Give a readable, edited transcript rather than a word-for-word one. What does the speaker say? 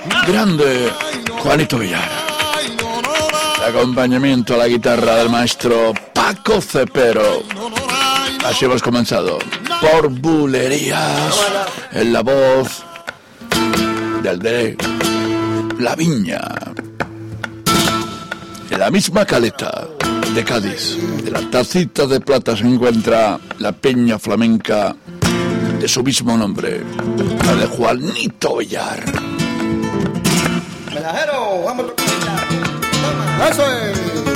Grande Juanito Villar. El acompañamiento a la guitarra del maestro Paco Cepero. Así hemos comenzado. Por bulerías. En la voz del de La Viña. En la misma caleta de Cádiz, de la Tacita de Plata, se encuentra la peña flamenca de su mismo nombre, la de Juanito Villar. Melajero, vamos a tocar. Eso es.